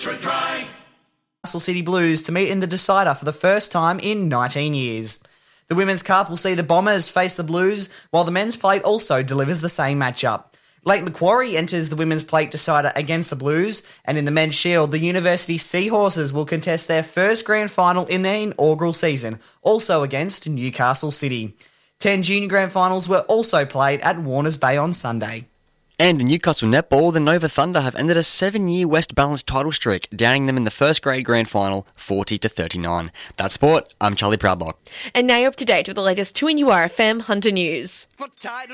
Newcastle City Blues to meet in the decider for the first time in 19 years. The Women's Cup will see the Bombers face the Blues, while the Men's Plate also delivers the same matchup. Lake Macquarie enters the Women's Plate decider against the Blues, and in the Men's Shield, the University Seahorses will contest their first grand final in their inaugural season, also against Newcastle City. 10 junior grand finals were also played at Warners Bay on Sunday. And in Newcastle netball, the Nova Thunder have ended a 7-year West Balance title streak, downing them in the first grade grand final 40-39. That's sport. I'm Charlie Proudlock. And now you're up to date with the latest 2NURFM Hunter News.